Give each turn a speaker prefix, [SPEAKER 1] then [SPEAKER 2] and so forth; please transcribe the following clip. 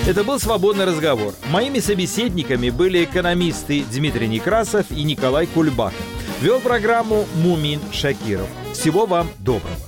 [SPEAKER 1] Это был «Свободный разговор». Моими собеседниками были экономисты Дмитрий Некрасов и Николай Кульбака. Вел программу Мумин Шакиров. Всего вам доброго.